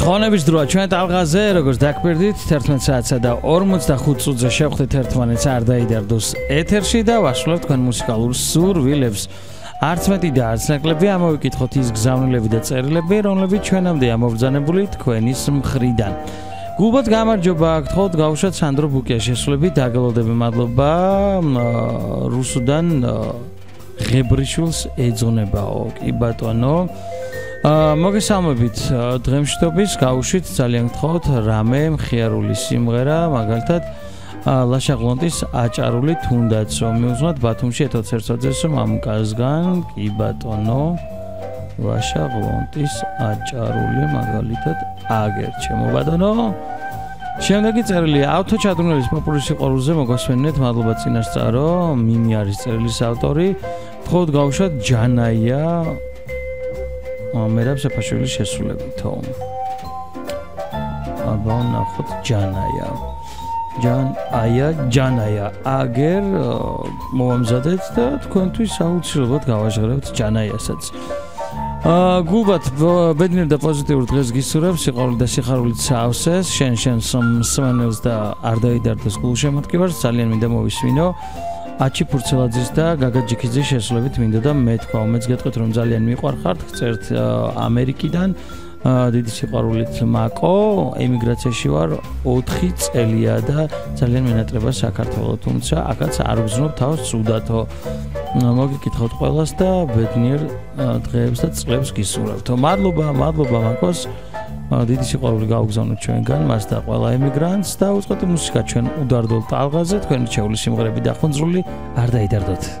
ხონების დროა ჩვენ ტალღაზე, როგორც დაგკვირდით, 11 საათსა და 45 წუთზე შევხვდით ერთმანეთს არ დაიდარდოს ეთერში და ვასრულებთ თქვენ მუსიკალურ სურვილებს. არც მეტი და არც ნაკლები ამოვიკითხოთ ის გზავნილები და წერილები, რომლებიც ჩვენამდე ამობრძანებული თქვენის მხრიდან. გულბად გამარჯობა, გთხოვთ გავუშვათ სანდრო ბუკია შესრულებით, დაგელოდები მადლობა რუსუდან ღებრიშვილს ეძღვნებაო, კი ბატონო. მოგესალმებით დღემშვიდობის გავუშვით ძალიან გთხოვთ რამე მხიარული სიმღერა მაგალითად ლაშა ღლონტის აჭარული თუნდაც რომ მიუძღვნათ ბათუმში 21 წელს მამუკაზგან კი ბატონო ლაშა ღლონტის აჭარული მაგალითად აგერ ჩემო ბატონო შემდეგი წერილი ავტოჩადრუნელის პოპულური სიყვარულზე მოგესმენთ მადლობა წინასწარო მიმი არის წერილის ავტორი გთხოვთ გავუშვათ ჯანაია მერაბ საფაშვილის შესრულებითო. აბა ნახოთ ჯანაია. ჯანაია აგერ მომამზადეთ და თქვენთვის აუცილებლად გავაჟღერებთ ჯანაიასაც. გულბად ბედნიერ და პოზიტიურ დღეს გისურვებ, სიყვარული და სიხარულით სავსეს, შენ მსმენელს და არ დაიდარდოს გულშემატკივარს, ძალიან მინდა მოვისმინო. აჩი ფურცელაძის და გაგა ჯიქიძის შესრულებით მინდა და მე თქვა, მეც გეტყვით რომ ძალიან მიყვარხართ, წერთ ამერიკიდან, დიდი სიყვარულით მაკო, ემიგრაციაში ვარ 4 წელია და ძალიან მენატრება საქართველოს, თუმცა აქაც არ ვგზნობ თავს ცუდათო. მოგიკითხავთ ყველას და ბედნიერ დღეებს და წლებს გისურვებთ. მადლობა მაკოს. დიდი სიყვარული გავგზავნოთ ჩვენგან მას და ყველა ემიგრანტს და უწყოთ მუსიკა ჩვენ უდარდოლ ტალღაზე თქვენი რჩეული სიმღერები დახუნძრული არ დაიდარდოთ.